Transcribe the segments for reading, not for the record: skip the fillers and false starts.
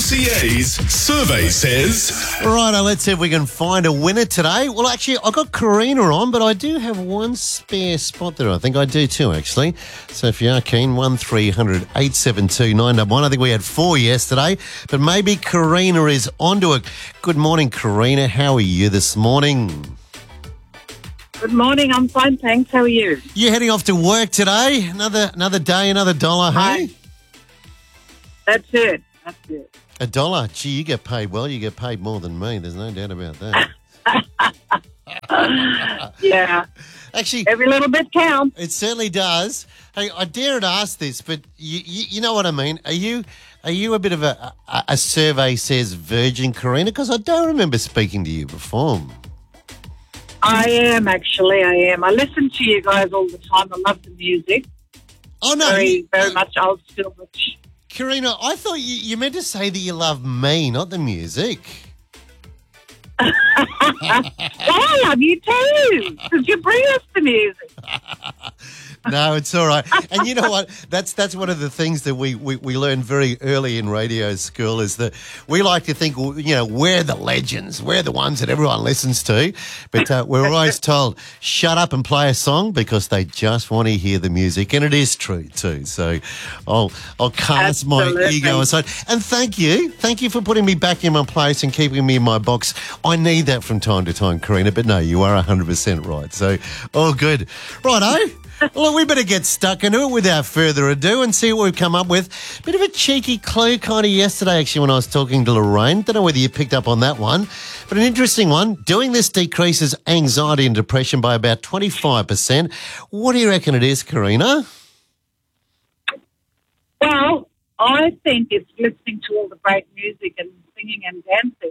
LCA's survey says... Righto, let's see if we can find a winner today. Well, actually, I got Karina on, but I do have one spare spot there. I think I do too, actually. So if you are keen, 1300 872 911. I think we had 4 yesterday, but maybe Karina is onto it. Good morning, Karina. How are you this morning? Good morning. I'm fine, thanks. How are you? You heading off to work today? Another day, another dollar, hey? That's it. $1. Gee, you get paid well. You get paid more than me. There's no doubt about that. Yeah. Actually, every little bit counts. It certainly does. Hey, I daren't ask this, but you know what I mean. Are you a bit of a survey says virgin, Karina? Because I don't remember speaking to you before. I am, actually. I am. I listen to you guys all the time. I love the music. Oh, no. Very much old school. Karina, I thought you meant to say that you love me, not the music. Well, I love you too, because you bring us the music. No, it's all right. And you know what? That's one of the things that we learned very early in radio school is that we like to think, we're the legends. We're the ones that everyone listens to. But we're always told, shut up and play a song because they just want to hear the music. And it is true too. So I'll cast my ego aside. And thank you. Thank you for putting me back in my place and keeping me in my box. I need that from time to time, Karina. But no, you are 100% right. So all good. Righto. Well, we better get stuck into it without further ado and see what we've come up with. Bit of a cheeky clue kind of yesterday, actually, when I was talking to Lorraine. Don't know whether you picked up on that one, but an interesting one. Doing this decreases anxiety and depression by about 25%. What do you reckon it is, Karina? Well, I think it's listening to all the great music and singing and dancing.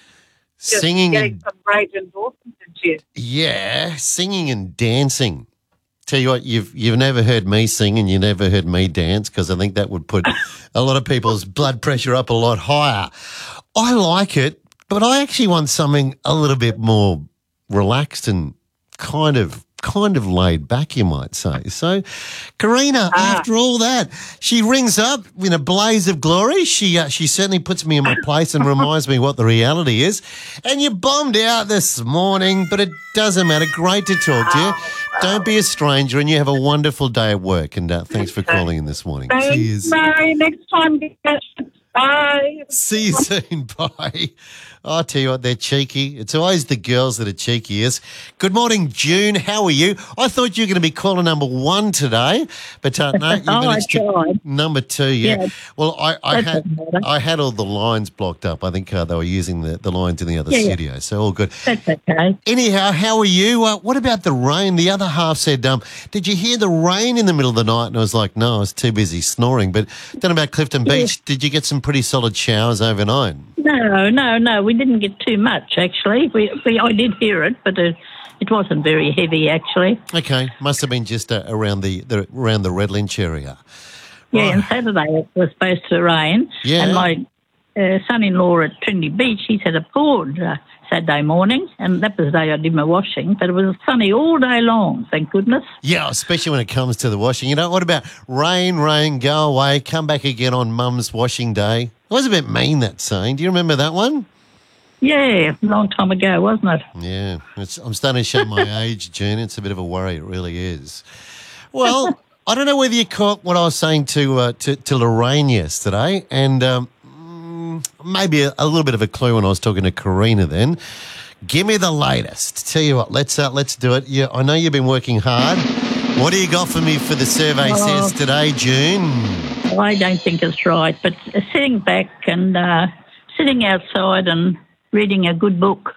And getting some great endorphins into you. Yeah, singing and dancing. Tell you what, you've never heard me sing and you never heard me dance because I think that would put a lot of people's blood pressure up a lot higher. I like it, but I actually want something a little bit more relaxed and kind of laid back, you might say. So, Karina, after all that, she rings up in a blaze of glory. She certainly puts me in my place and reminds me what the reality is. And you bombed out this morning, but it doesn't matter. Great to talk to you. Don't be a stranger, and you have a wonderful day at work. And thanks for calling in this morning. Thanks, cheers. Mary. Next time, bye. See you soon. Bye. I'll tell you what, they're cheeky. It's always the girls that are cheekiest. Good morning, June. How are you? I thought you were going to be caller number 1 today, but no, you managed to number 2. Yeah. Well, I had all the lines blocked up. I think they were using the lines in the other studio, so all good. That's okay. Anyhow, how are you? What about the rain? The other half said, did you hear the rain in the middle of the night? And I was like, no, I was too busy snoring. But don't know about Clifton Beach. Did you get some pretty solid showers overnight? No. We didn't get too much, actually. I did hear it, but it wasn't very heavy, actually. Okay. Must have been just around the Red Lynch area. Yeah, and Saturday it was supposed to rain. Yeah. And my son-in-law at Trinity Beach, he said it poured Saturday morning, and that was the day I did my washing, but it was sunny all day long, thank goodness. Yeah, especially when it comes to the washing. You know, what about rain, go away, come back again on Mum's washing day? It was a bit mean, that saying. Do you remember that one? Yeah, a long time ago, wasn't it? Yeah, I'm starting to show my age, June. It's a bit of a worry, it really is. Well, I don't know whether you caught what I was saying to Lorraine yesterday, and maybe a little bit of a clue when I was talking to Karina then. Give me the latest. Tell you what, let's do it. Yeah, I know you've been working hard. What do you got for me for the survey says today, June? I don't think it's right, but sitting back and sitting outside and reading a good book.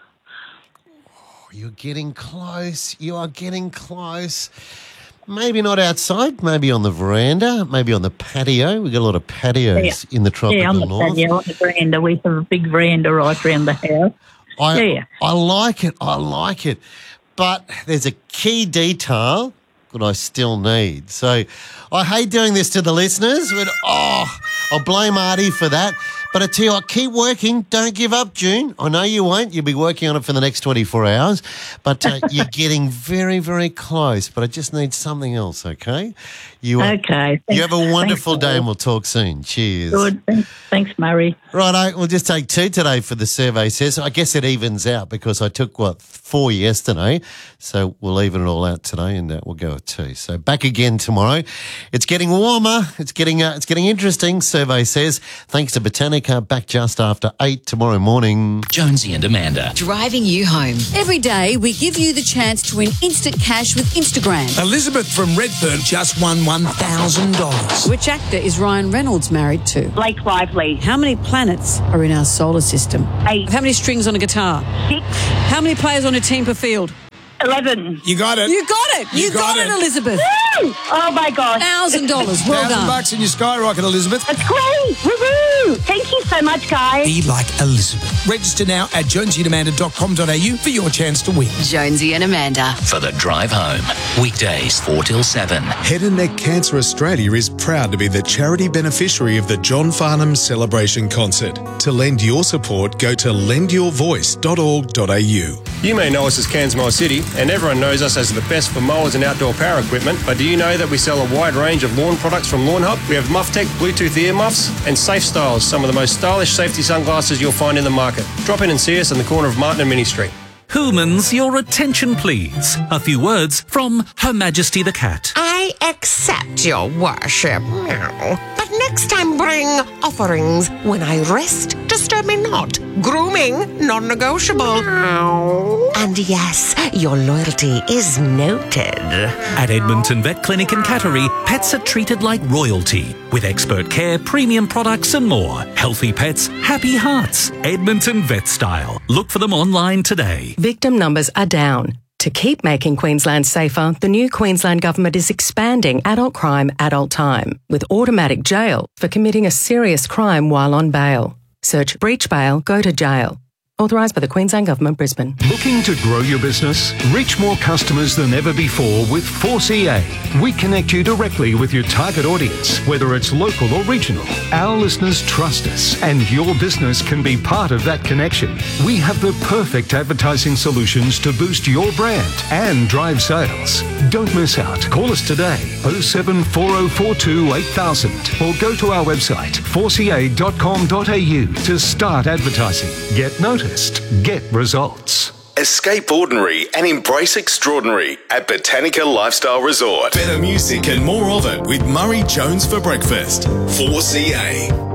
Oh, you're getting close. You are getting close. Maybe not outside, maybe on the veranda, maybe on the patio. We've got a lot of patios in the tropical north. Yeah, on the veranda. We have a big veranda right around the house. I like it. But there's a key detail that I still need. So I hate doing this to the listeners, but I'll blame Artie for that. But I tell you what, keep working. Don't give up, June. I know you won't. You'll be working on it for the next 24 hours. But you're getting very, very close. But I just need something else, okay? Okay. You have a wonderful day and we'll talk soon. Cheers. Good. Thanks, Murray. Righto, we'll just take 2 today for the survey says. I guess it evens out because I took, 4 yesterday. So we'll even it all out today and we'll go with 2. So back again tomorrow. It's getting warmer. It's getting interesting, survey says. Thanks to Botanica, back just after 8 tomorrow morning. Jonesy and Amanda. Driving you home. Every day, we give you the chance to win instant cash with Instagram. Elizabeth from Redfern just won $1,000. Which actor is Ryan Reynolds married to? Blake Lively. How many planets are in our solar system? 8. How many strings on a guitar? 6. How many players on a team per field? 11. You got it. You got it. You got it, Elizabeth. Woo! Oh my gosh. $1,000. Well done. $1,000 in your skyrocket, Elizabeth. That's great. Woohoo! Thank you so much, guys. Be like Elizabeth. Register now at jonesyandamanda.com.au for your chance to win. Jonesy and Amanda. For the drive home. Weekdays 4 till 7. Head and Neck Cancer Australia is proud to be the charity beneficiary of the John Farnham Celebration Concert. To lend your support, go to lendyourvoice.org.au. You may know us as Cairns Mower City, and everyone knows us as the best for mowers and outdoor power equipment, but do you know that we sell a wide range of lawn products from Lawn Hub? We have MuffTech Bluetooth ear muffs and Safe Styles, some of the most stylish safety sunglasses you'll find in the market. Drop in and see us on the corner of Martin and Mini Street. Humans, your attention please. A few words from Her Majesty the Cat. I accept your worship, but next time bring offerings. When I rest, disturb me not. Grooming, non-negotiable. And yes, your loyalty is noted. At Edmonton Vet Clinic in Cattery, pets are treated like royalty. With expert care, premium products and more. Healthy pets, happy hearts. Edmonton Vet Style. Look for them online today. Victim numbers are down. To keep making Queensland safer, the new Queensland Government is expanding adult crime, adult time, with automatic jail for committing a serious crime while on bail. Search breach bail, go to jail. Authorised by the Queensland Government, Brisbane. Looking to grow your business? Reach more customers than ever before with Force EA. We connect you directly with your target audience, whether it's local or regional. Our listeners trust us, and your business can be part of that connection. We have the perfect advertising solutions to boost your brand and drive sales. Don't miss out. Call us today, 0740442 8000, or go to our website, forcea.com.au to start advertising. Get noticed. Get results. Escape ordinary and embrace extraordinary at Botanica Lifestyle Resort. Better music and more of it with Murray Jones for breakfast. 4CA.